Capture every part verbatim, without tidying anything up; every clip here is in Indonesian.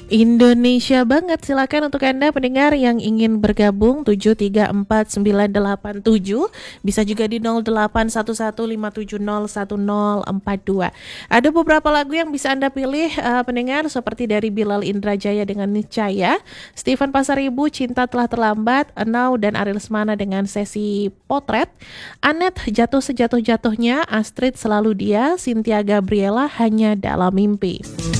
Indonesia banget, silakan untuk Anda pendengar yang ingin bergabung tujuh tiga empat sembilan delapan tujuh, bisa juga di nol delapan satu satu lima tujuh nol satu nol empat dua. Ada beberapa lagu yang bisa Anda pilih uh, pendengar, seperti dari Bilal Indrajaya dengan Nicaya, Stephen Pasaribu Cinta Telah Terlambat, Enau dan Ariel Semana dengan Sesi Potret, Anet Jatuh Sejatuh-Jatuhnya, Astrid Selalu Dia, Cynthia Gabriela Hanya Dalam Mimpi.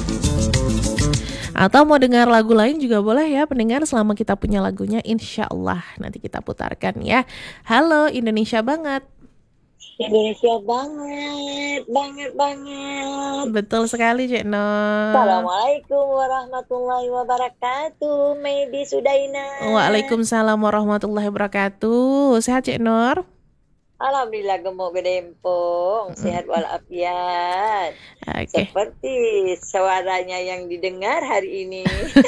Atau mau dengar lagu lain juga boleh ya pendengar, selama kita punya lagunya insya Allah nanti kita putarkan ya. Halo Indonesia banget. Indonesia banget, banget, banget. Betul sekali Cik Nur. Assalamualaikum warahmatullahi wabarakatuh, Medi Sudaina. Waalaikumsalam warahmatullahi wabarakatuh. Sehat Cik Nur? Alhamdulillah gemuk gedempung, sehat walafiat. Okay. Seperti suaranya yang didengar hari ini.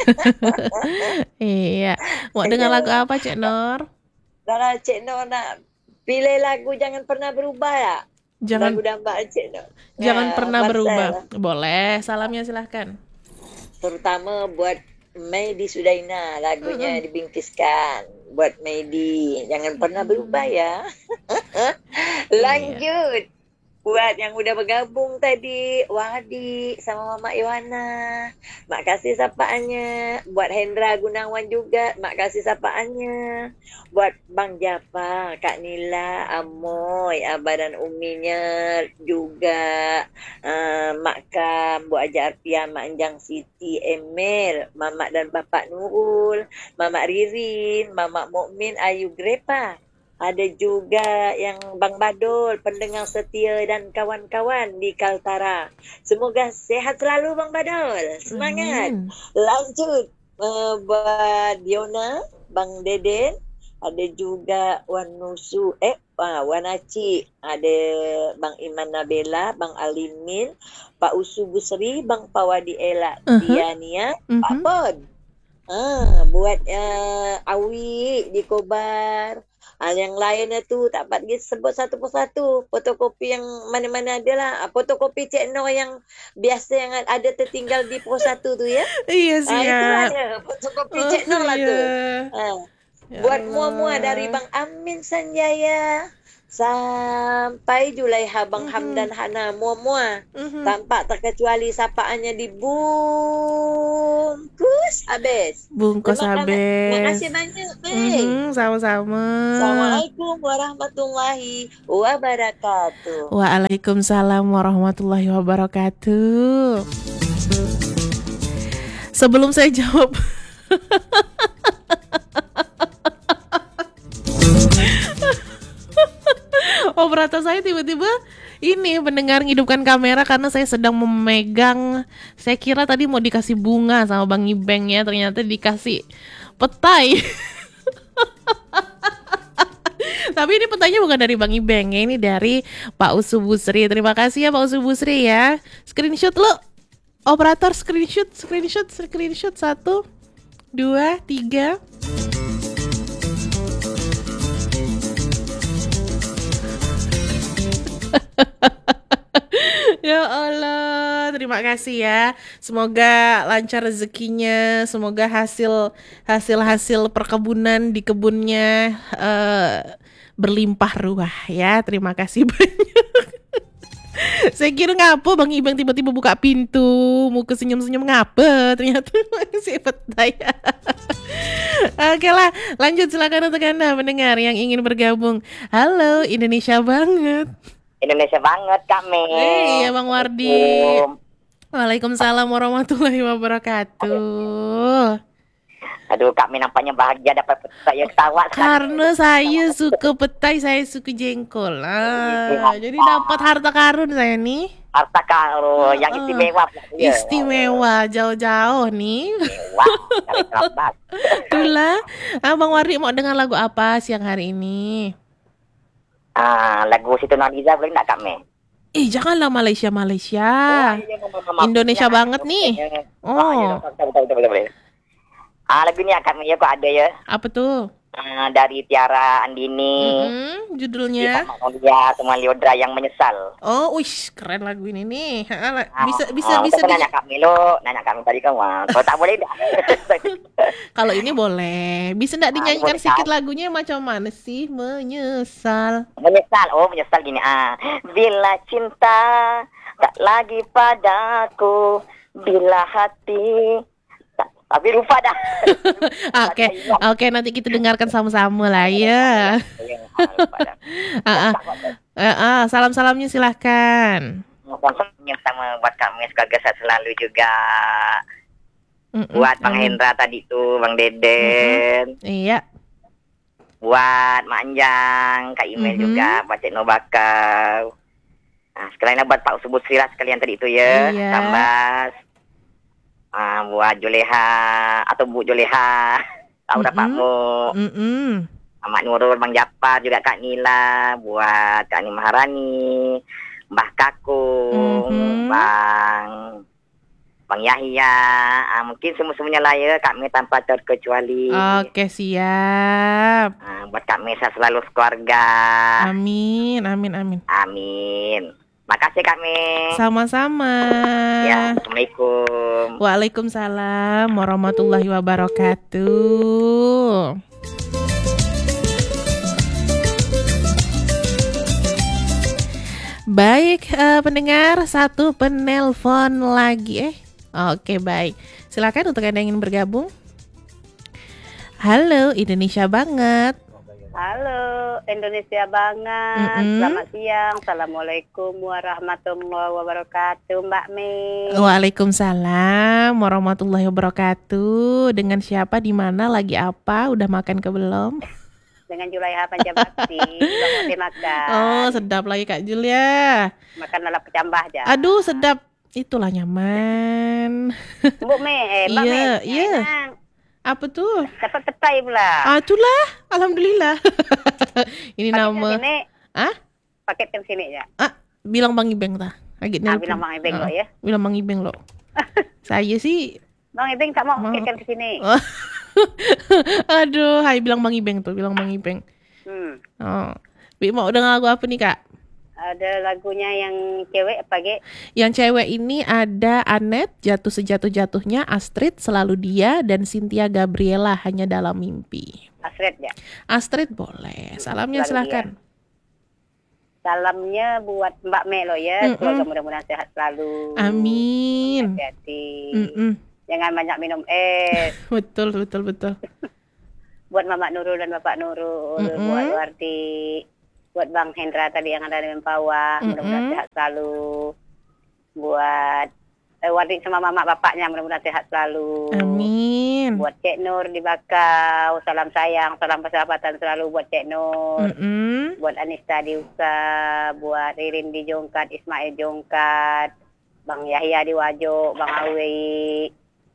Iya. Mau dengar lagu apa Cik Nur? Kalau Cik Nur nak pilih lagu Jangan Pernah Berubah ya? Jangan, lagu dambaan Cik Nur. Jangan nah, pernah Marcel. berubah. Boleh, salamnya silahkan. Terutama buat Medi Sudaina, lagunya mm-hmm. dibingkiskan buat Medi, jangan pernah berubah ya. Lanjut buat yang udah bergabung tadi, Wadi sama Mama Iwana, mak kasih sapaannya. Buat Hendra Gunawan juga, mak kasih sapaannya. Buat Bang Japa, Kak Nila, Amoy, Abah dan Uminya juga, uh, Mak Kam, Bu Aja Arpia, Mak Enjang Siti, Emil, Mamak dan Bapak Nurul, Mamak Ririn, Mamak Mukmin, Ayu Grepa. Ada juga yang Bang Badul, pendengar setia dan kawan-kawan di Kaltara. Semoga sehat selalu Bang Badul. Semangat. Hmm. Lanjut uh, buat Diona, Bang Deden, ada juga Wan Nusu, eh uh, Wan Aci, ada Bang Iman Nabela, Bang Alimin, Pak Usu Busri, Bang Pawadi Ela, uh-huh. Diania, uh-huh. Pak Pod. Ah, buat uh, Awi di Kobar. Ah, yang lainnya tu tak dapat sebut satu persatu. Fotokopi yang mana-mana ada lah. Fotokopi Cik Nur yang biasa yang ada tertinggal di pos satu tu ya. Iya siap. Ah, itulah dia. Fotokopi oh, Cik Nur lah tu. Ah. Ya buat mua-mua dari Bang Amin Sanjaya sampai Julaiha Bang uh-huh. Hamdan Hana, mua-mua uh-huh. tanpa terkecuali sapaannya dibungkus habis. Bungkus Terima habis. Terima kasih banyak, Mei. Uh-huh. Sama-sama. Assalamualaikum warahmatullahi wabarakatuh. Waalaikumsalam warahmatullahi wabarakatuh. Sebelum saya jawab operator saya tiba-tiba ini pendengar ngidupkan kamera karena saya sedang memegang, saya kira tadi mau dikasih bunga sama Bang Ibeng ya, ternyata dikasih petai. Tapi ini petainya bukan dari Bang Ibeng ya, ini dari Pak Usu Busri. Terima kasih ya Pak Usu Busri ya. Screenshot lo, operator screenshot, screenshot, screenshot satu, dua, tiga. Ya Allah, terima kasih ya. Semoga lancar rezekinya, semoga hasil hasil hasil perkebunan di kebunnya uh, berlimpah ruah ya. Terima kasih banyak. Saya kira ngapa Bang Ibang tiba-tiba buka pintu, muka senyum-senyum ngapa, ternyata masih petai. Oke lah, lanjut silakan untuk Anda mendengar yang ingin bergabung. Halo, Indonesia banget. Indonesia banget kami. Iya Bang Wardi. Waalaikumsalam warahmatullahi wabarakatuh. Aduh, kami nampaknya bahagia dapat petai, ya ketawa. Karena saya suka petai, saya suka jengkol. Ah, jadi dapat harta karun saya nih. Harta karun yang istimewa. Uh, istimewa jauh-jauh nih. Istimewa. Itulah. Ah, Bang Wardi mau dengar lagu apa siang hari ini? Ah, lagu Siti Nurhaliza boleh enggak kami? Eh, janganlah Malaysia Malaysia. Oh, iya, Indonesia ya, banget nih. Oh. Ah, lagu ni kami ya kok ada ya. Apa tuh? uh, dari Tiara Andini, Mm-mm, judulnya. Magnolia sama Liodra yang menyesal. Oh, wih, keren lagu ini nih. Ha, la- Ah, Bisa bisa ah, bisa saya di nanya Kak Milo, nanya Kak Milo tadi kan, wah, kalau tak boleh dah. Kalau ini boleh. Bisa nggak Ah, ini dinyanyikan boleh sedikit kan? lagunya macam mana sih? Menyesal. Menyesal, oh menyesal gini. Ah, bila cinta tak lagi padaku, bila hati tak, tapi lupa dah. Oke, oke nanti kita dengarkan sama-sama lah ya. Iya, ah, lupa dah. Ah, ah, ah, ah, salam-salamnya silahkan. Yang sama buat kami sebagai sehat selalu juga. Mm-mm, Buat Bang amin. Hendra tadi tuh, Bang Deden. Iya. Buat Mak Anjang, Kak Email Mhm. juga, buat Cik Nobakau. Nah, sekalian buat Pak Subut Sila sekalian tadi itu ya, Iya. Tambas. Ah, buat Juleha atau Bu Juleha, tahu dah Pak Mm-mm. Mu, Mm-mm. Mak Nurul, Bang Japar juga Kak Nila, buat Kak Ni Maharani, Mbah Kakung, Mhm. Bang Bang Yahya, ah, mungkin semua-semuanya lah ya, kami tanpa terkecuali. Oke, siap. Ah, buat kami sehat selalu keluarga. Amin, amin, amin. Amin. Makasih kami. Sama-sama. Ya, Assalamualaikum. Waalaikumsalam warahmatullahi wabarakatuh. Baik, eh, pendengar, satu penelpon lagi. Eh, oke baik. Silakan untuk Anda yang ingin bergabung. Halo, Indonesia banget. Halo, Indonesia banget. Mm-mm. Selamat siang. Assalamualaikum warahmatullahi wabarakatuh, Mbak Mei. Waalaikumsalam warahmatullahi wabarakatuh. Dengan siapa, di mana, lagi apa? Udah makan ke belum? Dengan Julaiha Panjabakti. Bang Ode makan. Oh, sedap lagi Kak Julia. Makan lalap kecambah aja. Aduh, sedap. Itulah nyaman. Mbak Mei, eh, Mbak Iya, Mei. iya. Enak. Apa tuh? Dapat petai pula. Ah, itulah. Alhamdulillah. Ini Paket yang nama. sini. Ah? Paket yang sini ya. Ah, bilang Bang Ibeng tah. Lagi Ah, nelpon. bilang Bang Ibeng Ah, lo ya. Bilang Bang Ibeng lo. Saya sih. Bang Ibeng tak mau Mau. paketkan ke sini. Oh. Aduh, hai bilang Bang Ibeng tuh, bilang Bang Ibeng. Hmm. Oh. Bi mau dengar lagu apa nih, Kak? Ada lagunya yang cewek apa, Ge? Yang cewek ini ada Anet, Jatuh Sejatuh-Jatuhnya, Astrid, Selalu Dia, dan Cynthia Gabriela, Hanya Dalam Mimpi. Asret ya. Astrid boleh. Salamnya Selalu silakan. Salamnya buat Mbak Mei lo ya. Mm-mm. Semoga mudah-mudahan sehat selalu. Amin. Hati-hati. Mm-mm. Jangan banyak minum es. Betul, betul, betul. Buat Mamak Nurul dan Bapak Nurul, Mm-mm. buat Wardi, buat Bang Hendra tadi yang ada di Mempawah, mudah-mudahan Mm-mm. sehat selalu. Buat eh, Wardi sama Mamak bapaknya, mudah-mudahan sehat selalu. Amin. Buat Cek Nur di Bakau, salam sayang, salam persahabatan selalu buat Cek Nur. Mm-mm. Buat Anista di Uka, buat Ririn di Jongkat, Ismail Jongkat, Bang Yahya di Wajo, Bang Awi,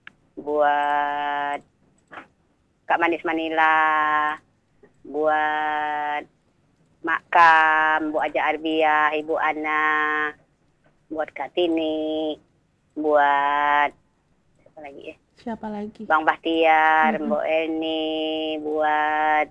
buat Kak Manis Manila, buat Mak Kam, Bu Aja Arbiah, Ibu Ana, buat Kak Tini, buat siapa lagi ya? Siapa lagi? Bang Bahtiar, Mm-mm. Mbok Eni, buat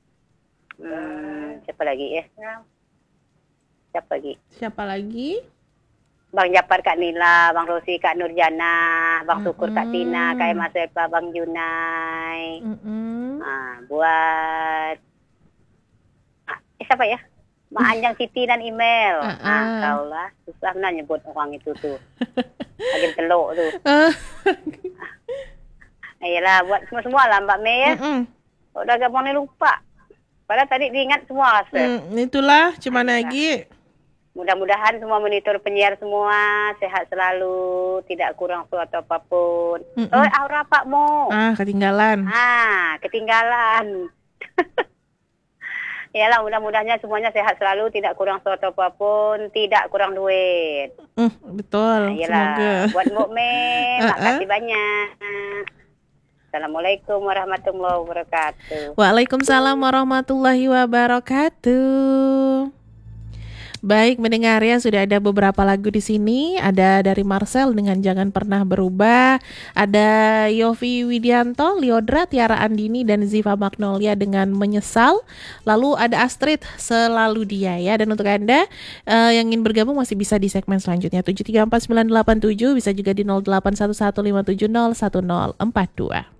hmm, siapa lagi ya? Siapa lagi? Siapa lagi? Bang Japar, Kak Nila, Bang Rosi, Kak Nurjana, Bang Syukur, Kak Mm-mm. Tina, Kak Emma Selpa, Bang Junai. Mm-mm. Ah, buat ah, eh, siapa ya? Mak Anjang, Siti dan email. Ah, Nah, ah. kau lah. Susah benar nyebut orang itu tuh. Lagi teluk tuh. Ah. Ayolah, buat semua-semua lah Mbak Mei ya. Mm-mm. Udah gampang ni lupa. Padahal tadi diingat semua rasa. Mm, itulah, cuma lagi. Mudah-mudahan semua monitor penyiar semua sehat selalu, tidak kurang suatu apapun. Mm-mm. Oh, aura Pak Mo. Ah, ketinggalan. Ah, ketinggalan. Yalah, mudah-mudahannya semuanya sehat selalu, tidak kurang suatu apapun, tidak kurang duit. Mm, betul, Yalah, semoga. buat Mukmin, Ah, ah. makasih banyak. Assalamualaikum warahmatullahi wabarakatuh. Waalaikumsalam warahmatullahi wabarakatuh. Baik, mendengar ya, sudah ada beberapa lagu di sini. Ada dari Marcel dengan Jangan Pernah Berubah, ada Yofi Widianto, Liodra, Tiara Andini, dan Ziva Magnolia dengan Menyesal. Lalu ada Astrid, Selalu Dia ya. Dan untuk Anda uh, yang ingin bergabung masih bisa di segmen selanjutnya tujuh tiga empat sembilan delapan tujuh, bisa juga di nol delapan satu satu lima tujuh nol satu nol empat dua.